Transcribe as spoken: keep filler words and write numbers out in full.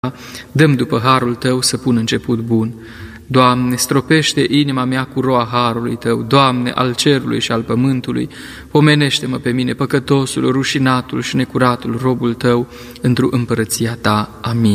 dă-mi după harul Tău să pun început bun. Doamne, stropește inima mea cu roa harului Tău, Doamne, al cerului și al pământului, pomenește-mă pe mine, păcătosul, rușinatul și necuratul, robul Tău, într-o împărăția Ta. Amin.